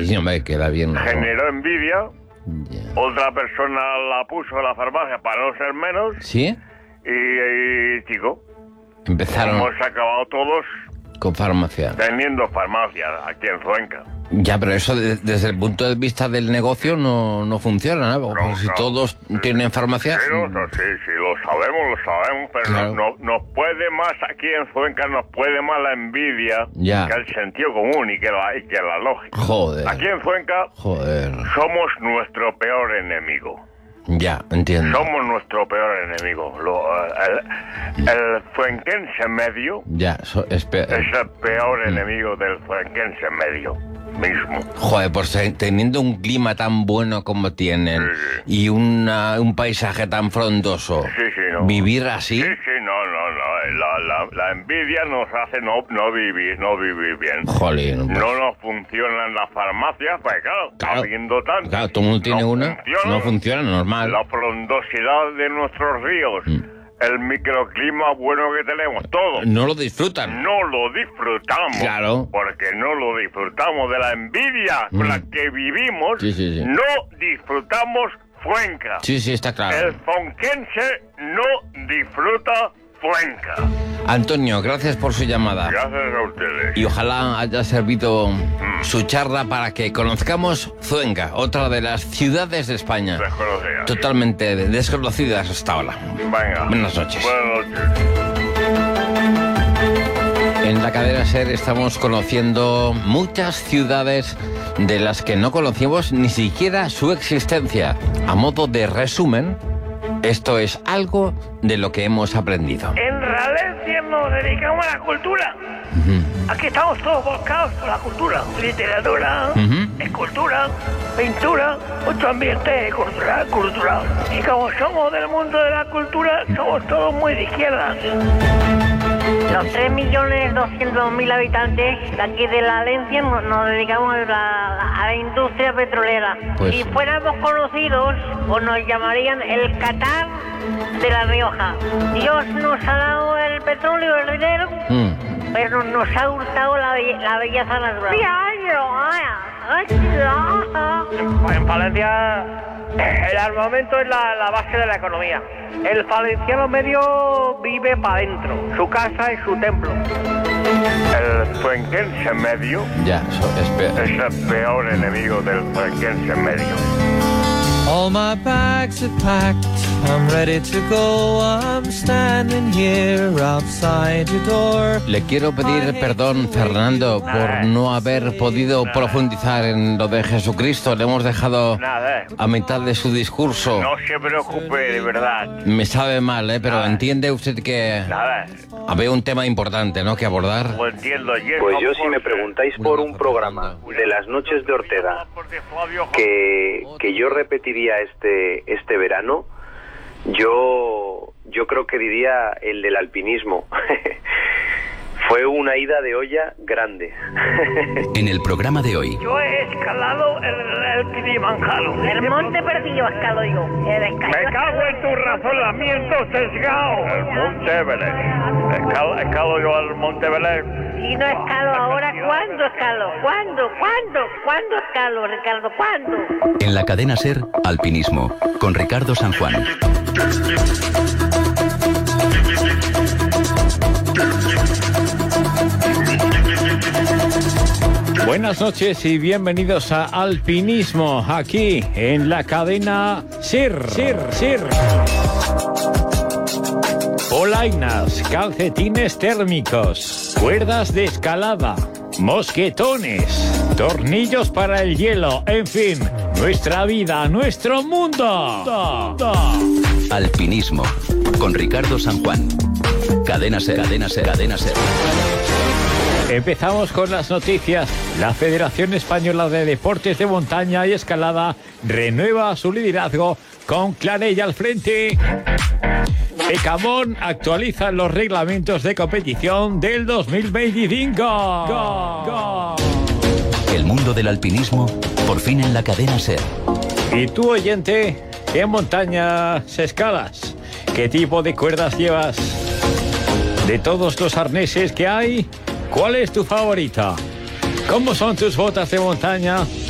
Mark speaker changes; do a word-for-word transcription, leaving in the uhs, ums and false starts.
Speaker 1: sí, sí, hombre, queda bien. ¿no?
Speaker 2: Generó envidia.
Speaker 1: Ya.
Speaker 2: Otra persona la puso en la farmacia para no ser menos.
Speaker 1: ¿Sí?
Speaker 2: Y, y chico,
Speaker 1: Empezaron
Speaker 2: hemos acabado todos
Speaker 1: con farmacia.
Speaker 2: teniendo farmacias aquí en Cuenca.
Speaker 1: Ya, pero eso de- desde el punto de vista del negocio no, no funciona, ¿no? Porque
Speaker 2: No,
Speaker 1: si
Speaker 2: no.
Speaker 1: todos tienen farmacias...
Speaker 2: Sí, lo- sí, sí, lo sabemos, lo sabemos, pero
Speaker 1: Claro.
Speaker 2: no, no- nos puede más aquí en Cuenca, nos puede más la envidia
Speaker 1: Ya.
Speaker 2: que el sentido común y que la, y que la lógica.
Speaker 1: Joder.
Speaker 2: Aquí en Cuenca
Speaker 1: Joder.
Speaker 2: somos nuestro peor enemigo.
Speaker 1: Ya, entiendo.
Speaker 2: Somos nuestro peor enemigo. Lo, el, el fuenquense medio
Speaker 1: Ya, so- espe-
Speaker 2: es el peor
Speaker 1: Mm.
Speaker 2: enemigo del fuenquense medio mismo.
Speaker 1: Joder, pues eh, teniendo un clima tan bueno como tienen
Speaker 2: Sí.
Speaker 1: y una- un paisaje tan frondoso,
Speaker 2: Sí, sí, no.
Speaker 1: vivir así...
Speaker 2: Sí, sí, no, no, no. La, la, la envidia nos hace no, no vivir, no vivir bien.
Speaker 1: Jolín, pues,
Speaker 2: No nos funcionan las farmacias, pues claro,
Speaker 1: Claro.
Speaker 2: habiendo tanto.
Speaker 1: claro, todo el mundo tiene
Speaker 2: no
Speaker 1: una,
Speaker 2: funciona.
Speaker 1: no funciona, normal.
Speaker 2: La frondosidad de nuestros ríos,
Speaker 1: Mm.
Speaker 2: el microclima bueno que tenemos, todo.
Speaker 1: No lo disfrutan.
Speaker 2: No lo disfrutamos.
Speaker 1: Claro.
Speaker 2: Porque no lo disfrutamos de la envidia con
Speaker 1: Mm.
Speaker 2: la que vivimos.
Speaker 1: Sí, sí, sí.
Speaker 2: No disfrutamos Cuenca.
Speaker 1: Sí, sí, está
Speaker 2: El
Speaker 1: claro.
Speaker 2: fonquense no disfruta Cuenca.
Speaker 1: Antonio, gracias por su llamada.
Speaker 2: Gracias a ustedes.
Speaker 1: Y ojalá haya servido su charla para que conozcamos Cuenca, otra de las ciudades de España,
Speaker 2: Desconocida.
Speaker 1: totalmente desconocidas hasta ahora.
Speaker 2: Venga.
Speaker 1: Buenas noches.
Speaker 2: Buenas noches.
Speaker 1: En la cadena SER estamos conociendo muchas ciudades de las que no conocíamos ni siquiera su existencia. A modo de resumen, esto es algo de lo que hemos aprendido.
Speaker 3: En Ralencia nos dedicamos a la cultura. Aquí estamos todos volcados por la cultura. Literatura,
Speaker 1: Ujú.
Speaker 3: escultura, pintura, mucho ambiente cultural, cultural. Y como somos del mundo de la cultura, somos todos muy de izquierdas.
Speaker 4: Los tres millones doscientos mil habitantes de aquí de la Valencia nos, nos dedicamos a la, a la industria petrolera.
Speaker 1: Pues-
Speaker 4: Si fuéramos conocidos, pues nos llamarían el Qatar de La Rioja. Dios nos ha dado el petróleo, el dinero,
Speaker 1: Mm.
Speaker 4: pero nos ha hurtado la, belle- la belleza natural.
Speaker 3: En Valencia, el armamento es la, la base de la economía. El valenciano medio vive para adentro. Su casa es su templo.
Speaker 2: El fuenquense medio
Speaker 1: Ya, so- espe-
Speaker 2: es el peor enemigo del fuenquense medio.
Speaker 5: All my bags are packed, I'm ready to go. I'm standing here outside your door.
Speaker 1: Le quiero pedir perdón, Fernando, por no haber podido profundizar en lo de Jesucristo. Le hemos dejado
Speaker 2: Nada,
Speaker 1: a mitad de su discurso.
Speaker 2: no se preocupe, de verdad.
Speaker 1: Me sabe mal, ¿eh? Pero entiende usted que
Speaker 2: Nada,
Speaker 1: había un tema importante, ¿no?, que abordar.
Speaker 2: lo entiendo. Y
Speaker 6: Pues
Speaker 2: eso
Speaker 6: yo si
Speaker 2: por-
Speaker 6: me preguntáis por un programa de las noches de Ortega que, que yo repetiría este este verano, yo yo creo que diría el del alpinismo. Fue una ida de olla grande.
Speaker 7: En el programa de hoy,
Speaker 3: Yo he escalado el, el Kilimanjaro.
Speaker 4: El monte perdido escalo yo. El escalo-
Speaker 2: Me cago en tu razonamiento sesgado. El Monte Everest. Escalo, escalo yo al Monte Everest.
Speaker 4: Si no escalo ahora, ¿cuándo escalo? ¿Cuándo? ¿Cuándo? ¿Cuándo escalo, Ricardo? ¿Cuándo?
Speaker 7: en la cadena SER, Alpinismo, con Ricardo San Juan.
Speaker 8: Buenas noches y bienvenidos a Alpinismo, aquí en la cadena SER. SER, SER. Polainas, calcetines térmicos, cuerdas de escalada, mosquetones, tornillos para el hielo, en fin, nuestra vida, nuestro mundo.
Speaker 7: Alpinismo, con Ricardo San Juan. Cadena SER, cadena SER, cadena SER.
Speaker 8: Empezamos con las noticias. La Federación Española de Deportes de Montaña y Escalada renueva su liderazgo con Clarella al frente. Ecamón actualiza los reglamentos de competición del dos mil veinticinco. Go, go.
Speaker 7: El mundo del alpinismo, por fin en la cadena SER.
Speaker 8: Y tú, oyente, ¿qué montañas escalas? ¿Qué tipo de cuerdas llevas? De todos los arneses que hay, ¿cuál es tu favorita? ¿Cómo son tus botas de montaña?